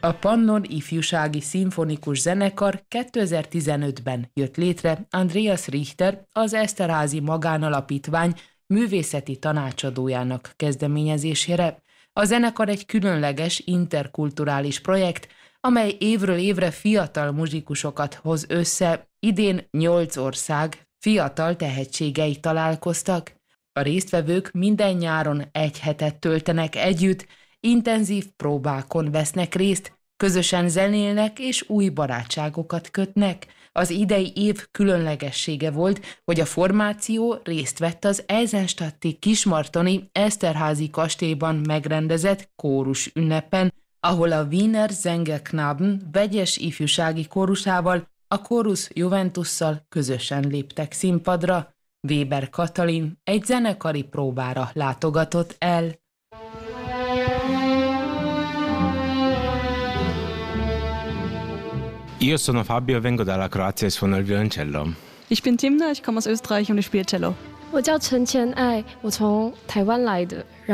A Pannon Ifjúsági Szimfonikus Zenekar 2015-ben jött létre Andreas Richter, az Eszterházy Magánalapítvány művészeti tanácsadójának kezdeményezésére. A zenekar egy különleges interkulturális projekt, amely évről évre fiatal muzsikusokat hoz össze. Idén 8 ország fiatal tehetségei találkoztak. A résztvevők minden nyáron egy hetet töltenek együtt, intenzív próbákon vesznek részt, közösen zenélnek és új barátságokat kötnek. Az idei év különlegessége volt, hogy a formáció részt vett az Eisenstadti Kismartoni Eszterházy kastélyban megrendezett kórus ünnepen, ahol a Wiener Sängerknaben vegyes ifjúsági kórusával, a Chorus Juventusszal közösen léptek színpadra. Weber Katalin egy zenekari próbára látogatott el. Io sono Fabio, vengo dalla Croazia e suono il violoncello. Ich bin Timna, ich komme aus Österreich und ich spiele Cello. 我叫陈前爱，我从台湾来的。